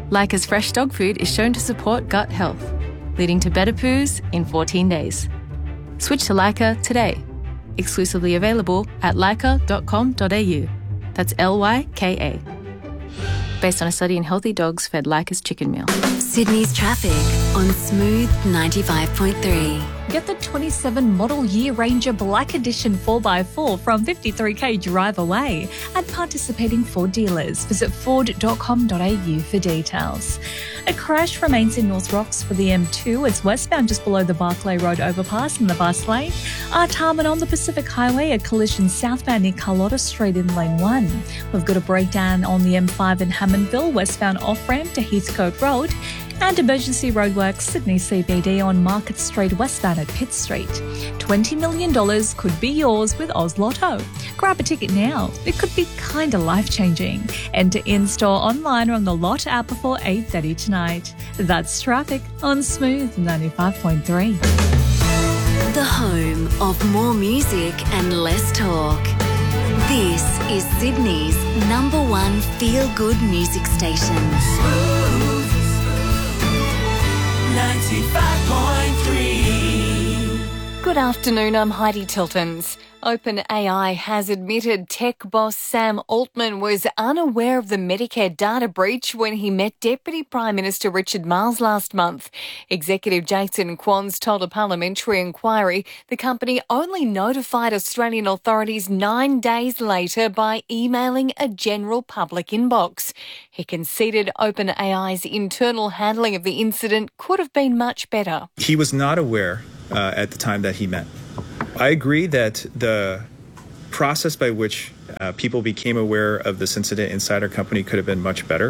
Leica's fresh dog food is shown to support gut health, leading to better poos in 14 days. Switch to Leica today. Exclusively available at leica.com.au. That's Lyka. Based on a study in healthy dogs fed Leica's chicken meal. Sydney's traffic on Smooth 95.3. Get the 27 model year Ranger Black Edition 4x4 from 53k drive away at participating Ford dealers. Visit ford.com.au for details. A crash remains in North Rocks for the M2. It's westbound just below the Barclay Road overpass in the bus lane. Artarmon on the Pacific Highway, a collision southbound near Carlotta Street in lane 1. We've got a breakdown on the M5 in Hammondville, westbound off-ramp to Heathcote Road. And emergency roadworks Sydney CBD on Market Street westbound at Pitt Street. $20 million could be yours with Oz Lotto. Grab a ticket now. It could be kind of life-changing. Enter in-store, online or on the Lot app before 8:30 tonight. That's traffic on Smooth 95.3. The home of more music and less talk. This is Sydney's #1 feel-good music station. Smooth 95.3. Good afternoon, I'm Heidi Tiltons. OpenAI has admitted tech boss Sam Altman was unaware of the Medicare data breach when he met Deputy Prime Minister Richard Marles last month. Executive Jason Quans told a parliamentary inquiry the company only notified Australian authorities 9 days later by emailing a general public inbox. He conceded OpenAI's internal handling of the incident could have been much better. He was not aware at the time that he met. I agree that the process by which people became aware of this incident inside our company could have been much better.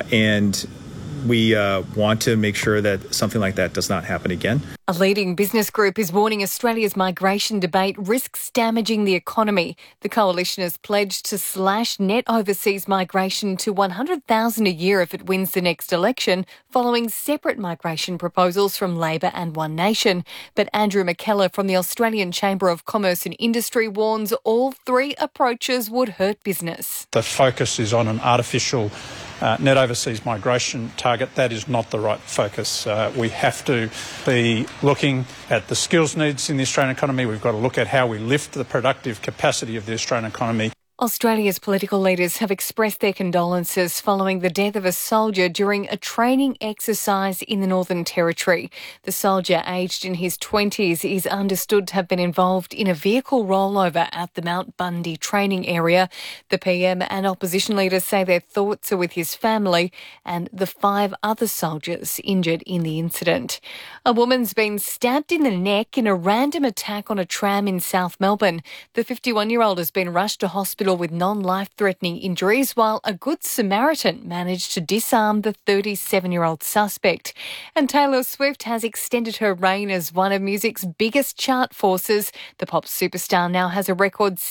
And we want to make sure that something like that does not happen again. A leading business group is warning Australia's migration debate risks damaging the economy. The coalition has pledged to slash net overseas migration to 100,000 a year if it wins the next election, following separate migration proposals from Labor and One Nation. But Andrew McKellar from the Australian Chamber of Commerce and Industry warns all three approaches would hurt business. The focus is on an artificial net overseas migration target. That is not the right focus. We have to be looking at the skills needs in the Australian economy. We've got to look at how we lift the productive capacity of the Australian economy. Australia's political leaders have expressed their condolences following the death of a soldier during a training exercise in the Northern Territory. The soldier, aged in his 20s, is understood to have been involved in a vehicle rollover at the Mount Bundy training area. The PM and opposition leaders say their thoughts are with his family and the 5 other soldiers injured in the incident. A woman's been stabbed in the neck in a random attack on a tram in South Melbourne. The 51-year-old has been rushed to hospital with non-life-threatening injuries, while a Good Samaritan managed to disarm the 37-year-old suspect. And Taylor Swift has extended her reign as one of music's biggest chart forces. The pop superstar now has a record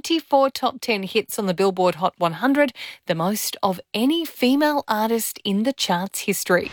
74 top 10 hits on the Billboard Hot 100, the most of any female artist in the chart's history.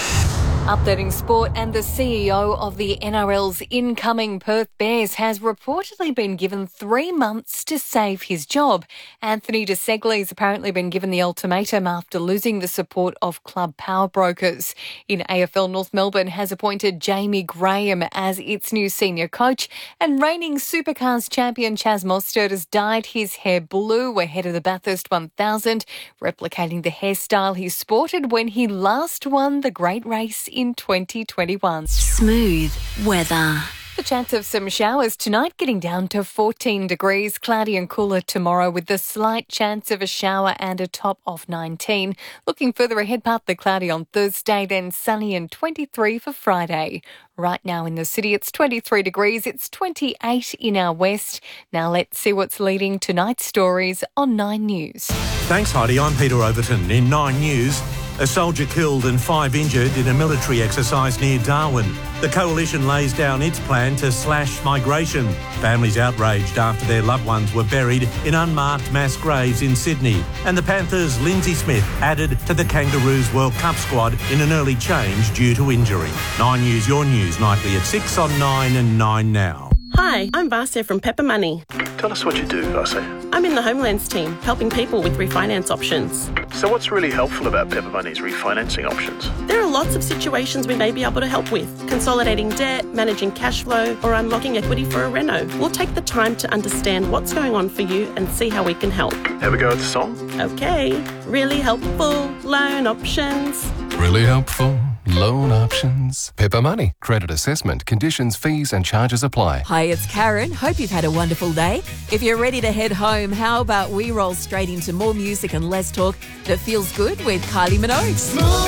Updating sport, and the CEO of the NRL's incoming Perth Bears has reportedly been given 3 months to save his job. Anthony de Segley has apparently been given the ultimatum after losing the support of club power brokers. In AFL, North Melbourne has appointed Jamie Graham as its new senior coach, and reigning Supercars champion Chaz Mostert has dyed his hair blue ahead of the Bathurst 1000, replicating the hairstyle he sported when he last won the Great Race in 2021. Smooth weather. The chance of some showers tonight, getting down to 14 degrees, cloudy and cooler tomorrow with the slight chance of a shower and a top of 19. Looking further ahead, partly cloudy on Thursday, then sunny and 23 for Friday. Right now in the city, it's 23 degrees. It's 28 in our west. Now let's see what's leading tonight's stories on 9 News. Thanks, Heidi. I'm Peter Overton. In 9 News, a soldier killed and 5 injured in a military exercise near Darwin. The coalition lays down its plan to slash migration. Families outraged after their loved ones were buried in unmarked mass graves in Sydney. And the Panthers' Lindsay Smith added to the Kangaroos World Cup squad in an early change due to injury. 9 News, your news nightly at 6 on 9 and 9 now. Hi, I'm Vasya from Pepper Money. Tell us what you do, Vasya. I'm in the Homelands team, helping people with refinance options. So what's really helpful about Pepper Money's refinancing options? There are lots of situations we may be able to help with. Consolidating debt, managing cash flow, or unlocking equity for a reno. We'll take the time to understand what's going on for you and see how we can help. Have a go at the song? Okay. Really helpful loan options. Really helpful loan options. Pepper Money. Credit assessment. Conditions, fees and charges apply. Hi, it's Karen. Hope you've had a wonderful day. If you're ready to head home, how about we roll straight into more music and less talk that feels good with Kylie Minogue?